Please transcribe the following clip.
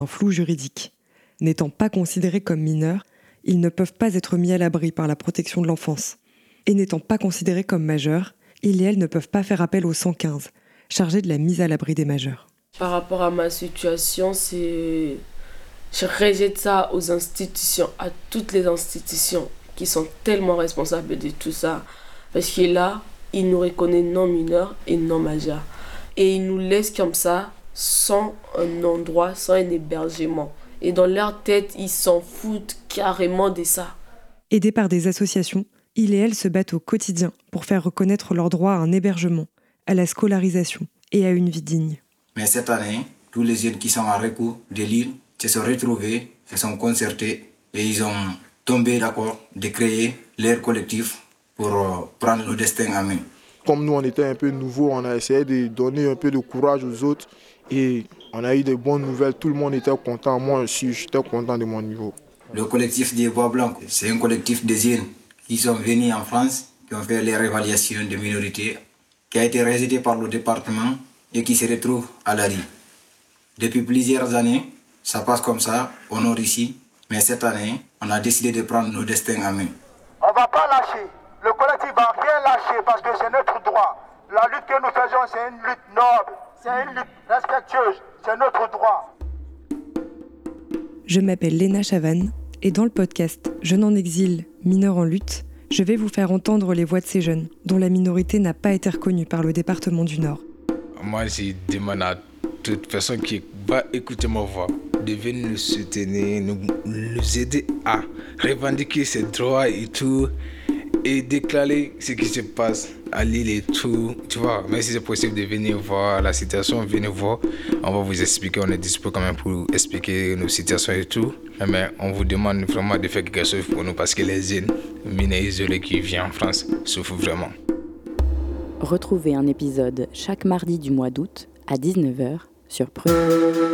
un flou juridique. N'étant pas considérés comme mineurs, ils ne peuvent pas être mis à l'abri par la protection de l'enfance. Et n'étant pas considérés comme majeurs, ils et elles ne peuvent pas faire appel au 115, chargé de la mise à l'abri des majeurs. Par rapport à ma situation, je rejette ça aux institutions, à toutes les institutions qui sont tellement responsables de tout ça. Parce que là, ils nous reconnaissent non mineurs et non majeurs. Et ils nous laissent comme ça, sans un endroit, sans un hébergement. Et dans leur tête, ils s'en foutent carrément de ça. Aidés par des associations, ils et elles se battent au quotidien pour faire reconnaître leur droit à un hébergement, à la scolarisation et à une vie digne. Mais cette année, tous les jeunes qui sont en recours de l'île se sont retrouvés, se sont concertés et ils ont tombé d'accord de créer leur collectif pour prendre le destin en main. Comme nous, on était un peu nouveaux, on a essayé de donner un peu de courage aux autres et on a eu de bonnes nouvelles. Tout le monde était content. Moi aussi, j'étais content de mon niveau. Le collectif des Voix Blancs, c'est un collectif de jeunes qui sont venus en France, qui ont fait leur évaluation de minorité, qui a été rejeté par le département et qui se retrouve à la rue. Depuis plusieurs années, ça passe comme ça, au nord ici, mais cette année, on a décidé de prendre nos destins en main. On ne va pas lâcher. Le collectif ne va rien lâcher parce que c'est notre droit. La lutte que nous faisons, c'est une lutte noble, c'est une lutte respectueuse, c'est notre droit. Je m'appelle Léna Chavannes et dans le podcast Jeunes en exil, mineurs en lutte, je vais vous faire entendre les voix de ces jeunes dont la minorité n'a pas été reconnue par le département du Nord. Moi, je demande à toute personne qui va écouter ma voix de venir nous soutenir, nous aider à revendiquer ses droits et tout, et déclarer ce qui se passe à l'île et tout. Tu vois, même si c'est possible de venir voir la situation, venez voir. On va vous expliquer, on est dispo quand même pour expliquer nos situations et tout. Mais on vous demande vraiment de faire quelque chose pour nous parce que les jeunes mineurs isolés qui viennent en France souffrent vraiment. Retrouvez un épisode chaque mardi du mois d'août à 19h sur Prune.